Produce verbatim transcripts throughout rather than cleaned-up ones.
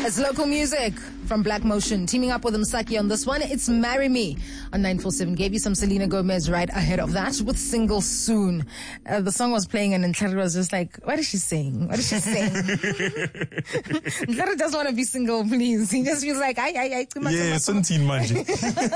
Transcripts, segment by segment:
It's local music from Black Motion, teaming up with Msaki on this one. It's Marry Me on nine four seven. Gave you some Selena Gomez right ahead of that with Single Soon. Uh, the song was playing and Ntlhari was just like, what is she saying? What is she saying? Ntlhari doesn't want to be single, please. He just feels like, I, I, I. Yeah, seventeen manje.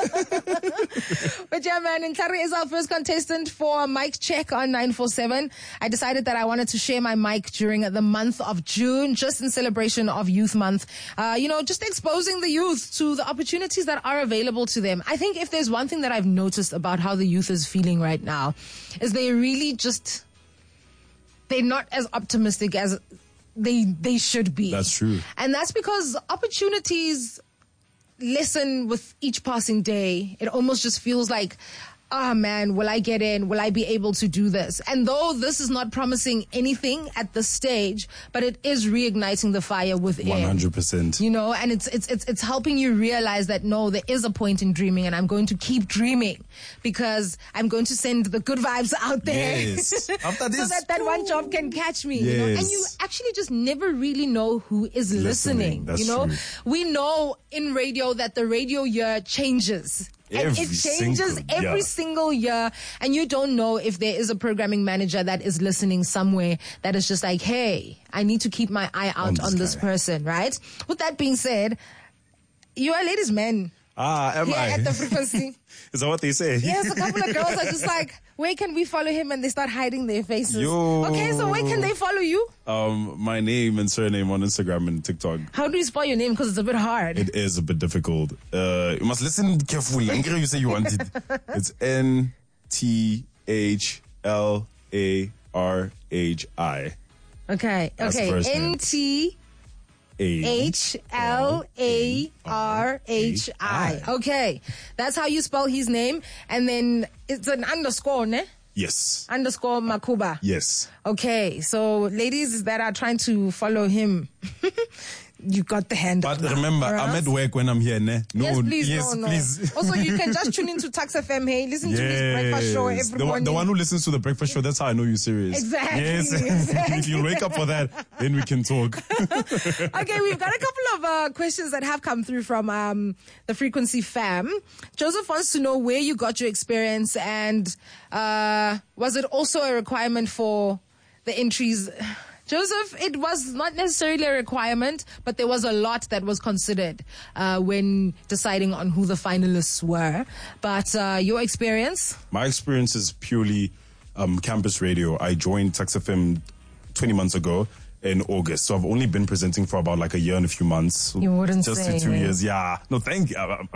But yeah, man, Ntlhari is our first contestant for Mic Check on nine four seven. I decided that I wanted to share my mic during the month of June, just in celebration of Youth Month. Uh, you know, just exposing the youth to the opportunities that are available to them. I think if there's one thing that I've noticed about how the youth is feeling right now, is they really just, they're not as optimistic as they they should be. That's true. And that's because opportunities lessen with each passing day. It almost just feels like, ah, oh man, will I get in? Will I be able to do this? And though this is not promising anything at this stage, but it is reigniting the fire within. one hundred percent. You know, and it's, it's, it's, it's helping you realize that no, there is a point in dreaming, and I'm going to keep dreaming because I'm going to send the good vibes out there. Yes. After this. So that that one job can catch me. Yes. You know? And you actually just never really know who is listening. Listening. That's you know, true. We know in radio that the radio year changes. And Every it changes single every year. single year, and you don't know if there is a programming manager that is listening somewhere that is just like, hey, I need to keep my eye out On on this this guy. person, right? With that being said, you are a ladies' man Ah, am here I? at the frequency. Is that what they say? Yes, a couple of girls are just like, where can we follow him? And they start hiding their faces. Yo. Okay, so where can they follow you? Um, my name and surname on Instagram and TikTok. How do you spell your name? Because it's a bit hard. It is a bit difficult. Uh, you must listen carefully. I'm you say you want it. It's N T H L A R H I. Okay, That's the okay. first name. N T A H L A R H I. Okay. That's how you spell his name. And then it's an underscore, ne? Yes. Underscore Makuba. Yes. Okay. So ladies that are trying to follow him, you got the handle. But remember, Or I'm else- at work when I'm here, ne? No, Yes, please, yes, no, no. please. Also, you can just tune into Tax F M, hey, listen to his breakfast show every the, one, morning. the one who listens to the breakfast show, that's how I know you're serious. Exactly, Yes. exactly. If you wake up for that, then we can talk. Okay, we've got a couple of uh, questions that have come through from um, the Frequency fam. Joseph wants to know where you got your experience, and uh, was it also a requirement for the entries? Joseph, it was not necessarily a requirement, but there was a lot that was considered uh, when deciding on who the finalists were. But uh, your experience? My experience is purely um, campus radio. I joined Tax F M twenty months ago in August. So I've only been presenting for about like a year and a few months. You wouldn't Just say, to two eh? years. Yeah. No, thank you.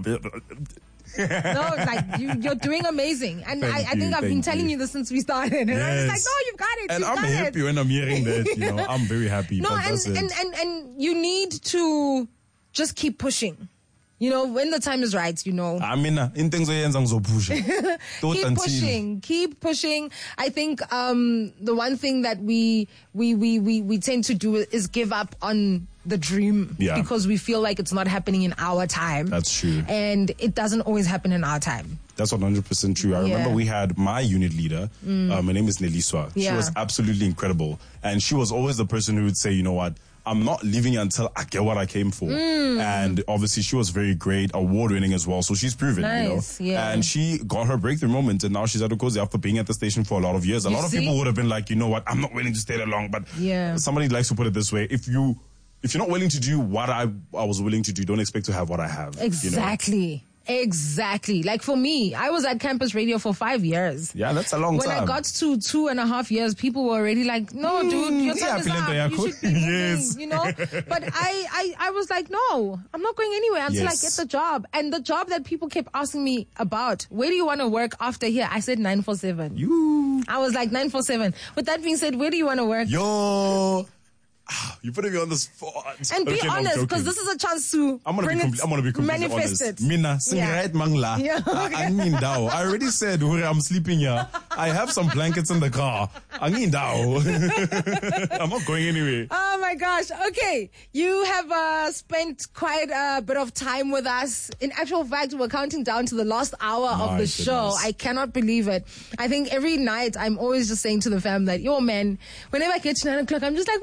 No, like you, you're doing amazing, and Thank I, I think you, I've been thank telling you. you this since we started. And I was like, Yes. no, you've got it. And you've I'm got happy it. when I'm hearing that, you know. I'm very happy. No, but and, that's it. and, and, and you need to just keep pushing. You know, when the time is right, you know. I mean, uh, in things I push. Keep pushing, keep pushing. I think um, the one thing that we, we we we we tend to do is give up on the dream Yeah. because we feel like it's not happening in our time. That's true. And it doesn't always happen in our time. That's one hundred percent true. I Yeah. remember we had my unit leader. Um, her name is Neliswa. She Yeah. was absolutely incredible. And she was always the person who would say, you know what, I'm not leaving until I get what I came for. Mm. And obviously she was very great, award-winning as well. So she's proven, Nice, you know. yeah. And she got her breakthrough moment. And now she's at Okozi after being at the station for a lot of years. A You lot of see? people would have been like, you know what, I'm not willing to stay that long. But Yeah. somebody likes to put it this way. If you... If you're not willing to do what I I was willing to do, don't expect to have what I have. you know? Exactly. Exactly. Like for me, I was at campus radio for five years. Yeah, that's a long When time. I got to two and a half years, people were already like, no, dude, your yeah, time is Pilente up. You yakho. should be moving, Yes. you know? But I, I, I was like, no, I'm not going anywhere until Yes. I get the job. And the job that people kept asking me about, where do you want to work after here? I said nine four seven. You. I was like nine four seven. With that being said, where do you want to work? Yo. Ah, you're putting me on the spot. And be Okay, no, I'm honest, joking. because this is a chance to I'm gonna bring be it, compl- I'm gonna be completely manifest honest. it. Mina, sing Yeah. right mangla. Yeah, I- okay. I mean dao. I already said Hure, I'm sleeping here. I have some blankets in the car. I mean dao. I'm not going anywhere. Oh my gosh. Okay. You have uh, spent quite a bit of time with us. In actual fact, we're counting down to the last hour of My the show. goodness. I cannot believe it. I think every night I'm always just saying to the fam that, yo man, whenever I get to nine o'clock, I'm just like, when did we get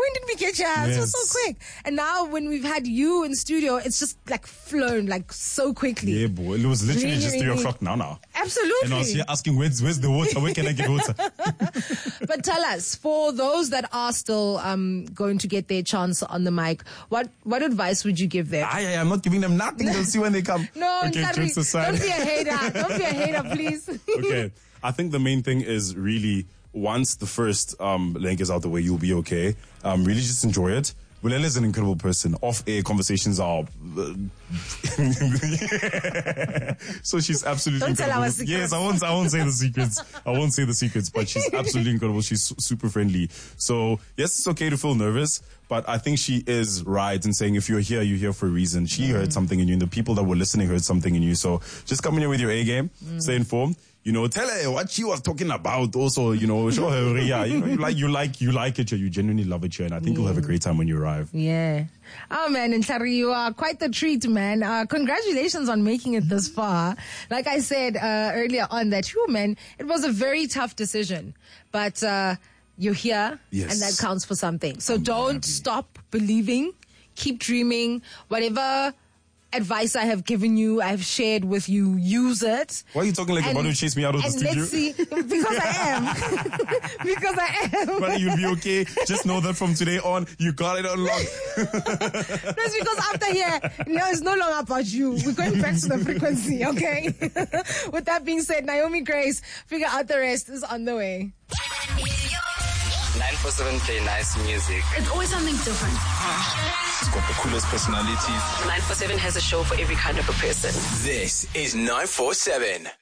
It was Yes. so quick. And now when we've had you in studio, it's just like flown like so quickly. Yeah, boy. It was literally Really, just three really. o'clock now, now. Absolutely. And I was here asking, where's, where's the water? Where can I get water? But tell us, for those that are still um, going to get their chance on the mic, what, what advice would you give them? I, I'm not giving them nothing. They'll see when they come. No, okay, Ntari, jokes aside. don't be a hater. Don't be a hater, please. Okay. I think the main thing is really, once the first um, link is out the way, you'll be okay. Um, really just enjoy it. Bulele is an incredible person. Off-air conversations are... Uh, so she's absolutely Don't tell incredible. our secrets. Yes, I won't, I won't say the secrets. I won't say the secrets, but she's absolutely incredible. She's su- super friendly. So, yes, it's okay to feel nervous, but I think she is right in saying if you're here, you're here for a reason. She mm. heard something in you, and the people that were listening heard something in you. So just come in here with your A game, mm. stay informed. You know, tell her what she was talking about. Also, you know, show her, yeah, you know, you like, you like, you like it here. You genuinely love it here, and I think yeah. you'll have a great time when you arrive. Yeah. Oh man, Ntari, you are quite the treat, man. Uh, congratulations on making it this far. Like I said uh, earlier on, that you, man, it was a very tough decision, but uh, you're here, yes. and that counts for something. So I'm don't happy. stop believing. Keep dreaming. Whatever advice I have given you, I've shared with you, use it. Why are you talking like and, you're about to chase me out of the and studio? let's see, because I am. because I am. But you'll be okay. Just know that from today on, you got it unlocked. That's because after here, no, it's no longer about you. We're going back to the frequency, okay? With that being said, Naomi Grace, Figure Out the Rest is on the way. nine four seven play nice music. It's always something different. It's got the coolest personalities. nine four seven has a show for every kind of a person. This is nine four seven.